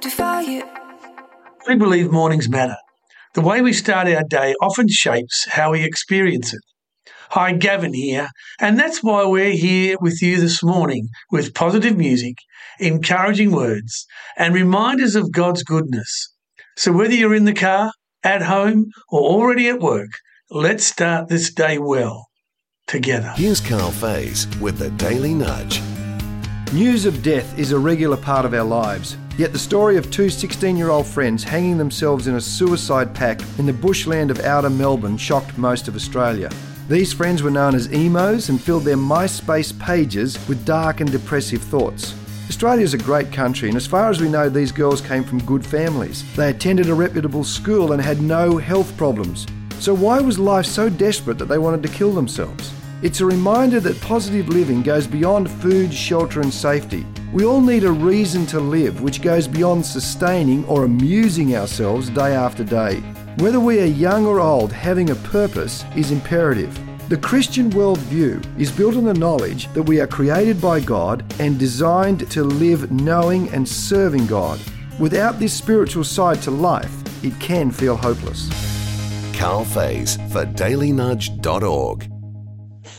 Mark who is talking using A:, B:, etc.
A: We believe mornings matter. The way we start our day often shapes how we experience it. Hi, Gavin here, and that's why we're here with you this morning with positive music, encouraging words, and reminders of God's goodness. So whether you're in the car, at home, or already at work, let's start this day well together.
B: Here's Carl Faze with the Daily Nudge.
C: News of death is a regular part of our lives. Yet the story of two 16-year-old friends hanging themselves in a suicide pact in the bushland of outer Melbourne shocked most of Australia. These friends were known as emos and filled their MySpace pages with dark and depressive thoughts. Australia is a great country, and as far as we know, these girls came from good families. They attended a reputable school and had no health problems. So why was life so desperate that they wanted to kill themselves? It's a reminder that positive living goes beyond food, shelter and safety. We all need a reason to live, which goes beyond sustaining or amusing ourselves day after day. Whether we are young or old, having a purpose is imperative. The Christian worldview is built on the knowledge that we are created by God and designed to live knowing and serving God. Without this spiritual side to life, it can feel hopeless.
B: Carl Faze for dailynudge.org.